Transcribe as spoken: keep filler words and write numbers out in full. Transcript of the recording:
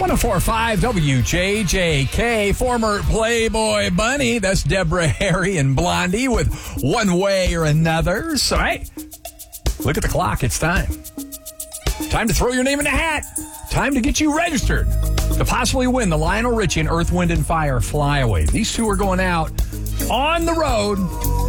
oh four point five W J J K, former Playboy Bunny. That's Deborah Harry and Blondie with One Way or Another. So, hey, look at the clock. It's time. Time to throw your name in the hat. Time to get you registered to possibly win the Lionel Richie and Earth, Wind and Fire Flyaway. These two are going out on the road